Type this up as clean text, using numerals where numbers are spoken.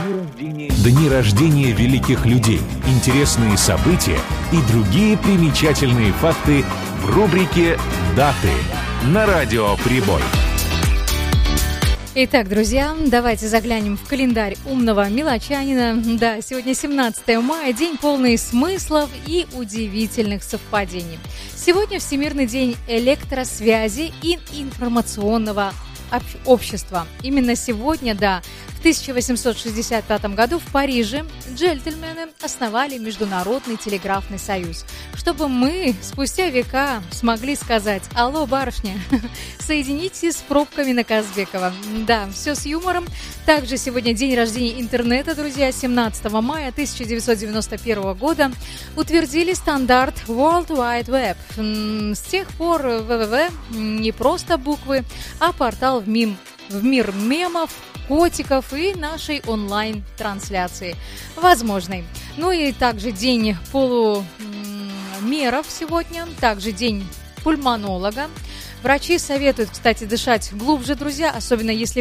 Дни рождения великих людей, интересные события и другие примечательные факты в рубрике «Даты» на Радио Прибой. Итак, друзья, давайте заглянем в календарь умного мелочанина. Да, сегодня 17 мая, день полный смыслов и удивительных совпадений. Сегодня Всемирный день электросвязи и информационного общества. Именно сегодня, да, в 1865 году в Париже джентльмены основали Международный телеграфный союз, чтобы мы спустя века смогли сказать: «Алло, барышня, соединитесь с пробками на Казбекова». Да, все с юмором. Также сегодня день рождения интернета, друзья. 17 мая 1991 года утвердили стандарт World Wide Web. С тех пор ВВВ не просто буквы, а портал в мир мемов, котиков и нашей онлайн-трансляции возможной. Ну и также день полумеров сегодня, также день пульмонолога. Врачи советуют, кстати, дышать глубже, друзья, особенно если